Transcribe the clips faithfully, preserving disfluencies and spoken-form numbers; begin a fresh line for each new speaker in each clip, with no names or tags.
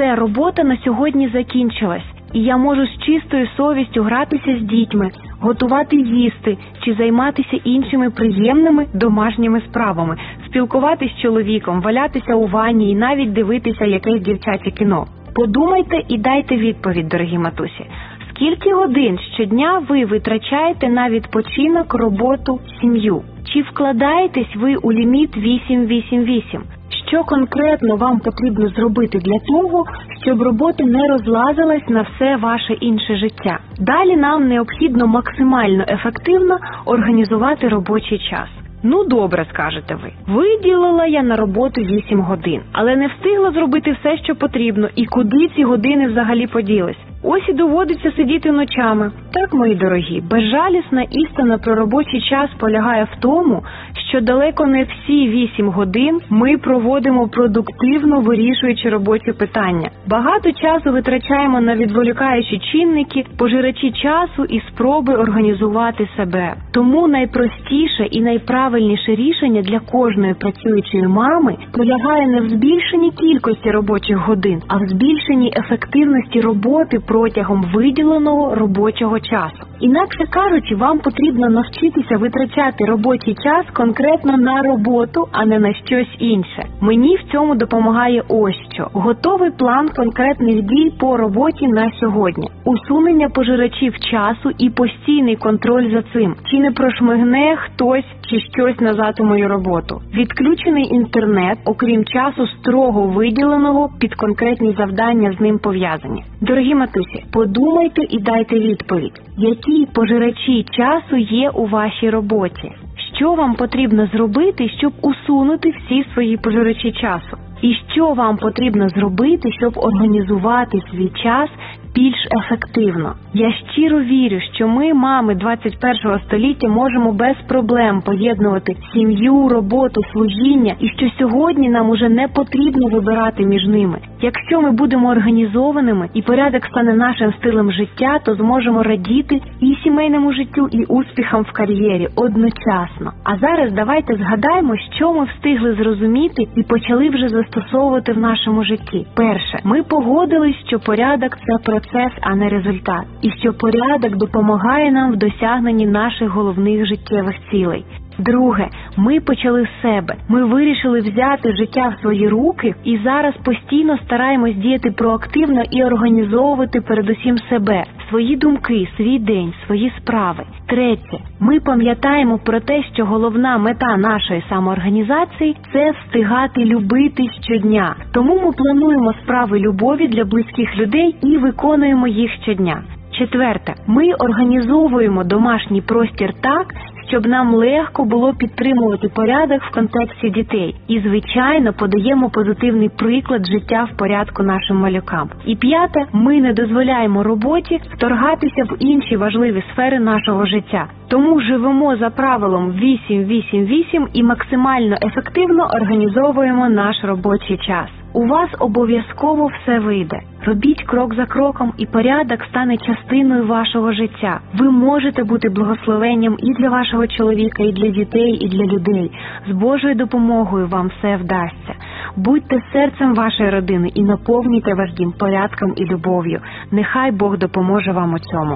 Все, робота на сьогодні закінчилась. І я можу з чистою совістю гратися з дітьми, готувати їсти чи займатися іншими приємними домашніми справами, спілкуватися з чоловіком, валятися у ванні і навіть дивитися якесь дівчаче кіно. Подумайте і дайте відповідь, дорогі матусі. Скільки годин щодня ви витрачаєте на відпочинок, роботу, сім'ю? Чи вкладаєтесь ви у ліміт вісім вісім вісім? Що конкретно вам потрібно зробити для того, щоб робота не розлазилась на все ваше інше життя? Далі нам необхідно максимально ефективно організувати робочий час. Ну добре, скажете ви. Виділила я на роботу вісім годин, але не встигла зробити все, що потрібно, і куди ці години взагалі поділись? Ось і доводиться сидіти ночами. Так, мої дорогі, безжалісна істина про робочий час полягає в тому, що далеко не всі вісім годин ми проводимо продуктивно вирішуючи робочі питання. Багато часу витрачаємо на відволікаючі чинники, пожирачі часу і спроби організувати себе. Тому найпростіше і найправильніше рішення для кожної працюючої мами полягає не в збільшенні кількості робочих годин, а в збільшенні ефективності роботи протягом виділеного робочого часу. Інакше кажучи, вам потрібно навчитися витрачати робочий час конкретно на роботу, а не на щось інше. Мені в цьому допомагає ось що. Готовий план конкретних дій по роботі на сьогодні. Усунення пожирачів часу і постійний контроль за цим. Чи не прошмигне хтось чи щось назад у мою роботу. Відключений інтернет, окрім часу строго виділеного під конкретні завдання з ним пов'язані. Дорогі матусі, подумайте і дайте відповідь. Які пожирачі часу є у вашій роботі? Що вам потрібно зробити, щоб усунути всі свої пожирачі часу? І що вам потрібно зробити, щоб організувати свій час більш ефективно? Я щиро вірю, що ми, мами двадцять першого століття, можемо без проблем поєднувати сім'ю, роботу, служіння, і що сьогодні нам уже не потрібно вибирати між ними. Якщо ми будемо організованими і порядок стане нашим стилем життя, то зможемо радіти і сімейному життю, і успіхам в кар'єрі одночасно. А зараз давайте згадаємо, що ми встигли зрозуміти і почали вже застосовувати в нашому житті. Перше, ми погодились, що порядок – це процес, а не результат. І що порядок допомагає нам в досягненні наших головних життєвих цілей. Друге, ми почали з себе. Ми вирішили взяти життя в свої руки і зараз постійно стараємось діяти проактивно і організовувати передусім себе, свої думки, свій день, свої справи. Третє, ми пам'ятаємо про те, що головна мета нашої самоорганізації – це встигати любити щодня. Тому ми плануємо справи любові для близьких людей і виконуємо їх щодня. Четверте, ми організовуємо домашній простір так, щоб нам легко було підтримувати порядок в контексті дітей. І, звичайно, подаємо позитивний приклад життя в порядку нашим малюкам. І п'яте, ми не дозволяємо роботі вторгатися в інші важливі сфери нашого життя. Тому живемо за правилом вісім вісім вісім і максимально ефективно організовуємо наш робочий час. У вас обов'язково все вийде. Робіть крок за кроком, і порядок стане частиною вашого життя. Ви можете бути благословенням і для вашого чоловіка, і для дітей, і для людей. З Божою допомогою вам все вдасться. Будьте серцем вашої родини і наповнюйте ваш дім порядком і любов'ю. Нехай Бог допоможе вам у цьому.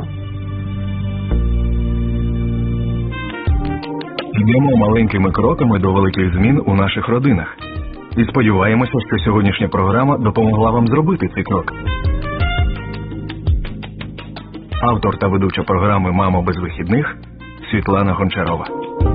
Йдемо маленькими кроками до великих змін у наших родинах. І сподіваємося, що сьогоднішня програма допомогла вам зробити цей крок. Автор та ведуча програми «Мамо без вихідних» Світлана Гончарова.